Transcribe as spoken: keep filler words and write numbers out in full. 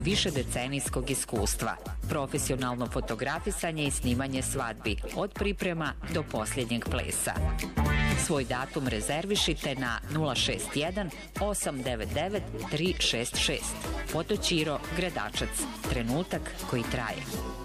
višedecenijskog iskustva, profesionalno fotografisanje i snimanje svadbi, od priprema do posljednjeg plesa. Svoj datum rezervišite na nula šest jedan osam devet devet tri šest šest. Fotoćiro Gredačac. Trenutak koji traje.